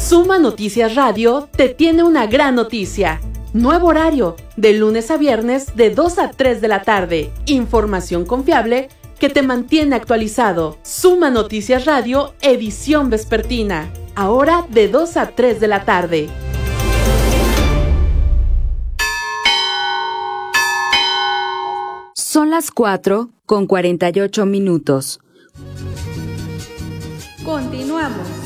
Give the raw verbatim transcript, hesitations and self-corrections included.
Suma Noticias Radio te tiene una gran noticia. Nuevo horario, de lunes a viernes de dos a tres de la tarde. Información confiable que te mantiene actualizado. Suma Noticias Radio, edición vespertina. Ahora de dos a tres de la tarde. Son las cuatro con cuarenta y ocho minutos. Continuamos.